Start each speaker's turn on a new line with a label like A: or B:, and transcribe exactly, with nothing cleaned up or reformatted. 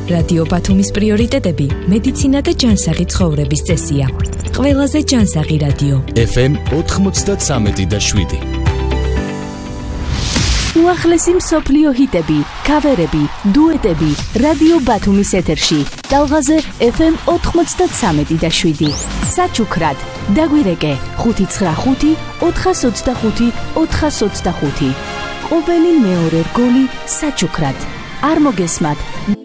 A: რადიო ბათუმის პრიორიტეტები მედიცინა და ჯანსაღი ცხოვრების წესია. ყველაზე ჯანსაღი რადიო.
B: ეფ ემ ოთხმოცდათსამეტი და შვიდი.
C: უახლესი მსოფლიო ჰიტები, ქავერები, დუეტები, რადიო ბათუმის ეთერში. ტალღაზე ეფ ემ ოთხმოცდათსამეტი და შვიდი. საჩუქრად, დაგვირეკე ხუთი ცხრა ხუთი ოთხას ოცდახუთი ოთხას ოცდახუთი. ყოველი მეორე რგოლი საჩუქრად. არ მოგესმათ.